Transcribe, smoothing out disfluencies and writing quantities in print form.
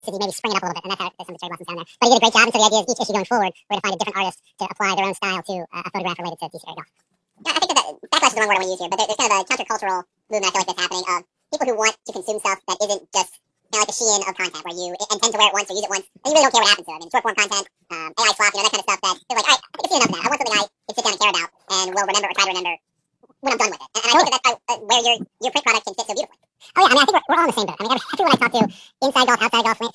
maybe spring it up a little bit, and that's how there's some cherry blossoms down there. But he did a great job, and so the idea is each issue going forward, we're going to find a different artist to apply their own style to a photograph related to DC area golf. I think that backlash is the wrong word I want to use here, but there's kind of a countercultural movement I feel like that's happening of people who want to consume stuff that isn't just like the Shein of content, where you intend to wear it once or use it once, and you really don't care what happens to it. I mean, short form content, AI swap, that kind of stuff that they're like, all right, I think I've seen enough of that. I want something I can sit down and care about and will remember or try to remember when I'm done with it. And I think that's where your print product can fit so beautifully. Oh yeah, I mean, I think we're all in the same boat. I mean, everyone I talk to, inside golf, outside golf,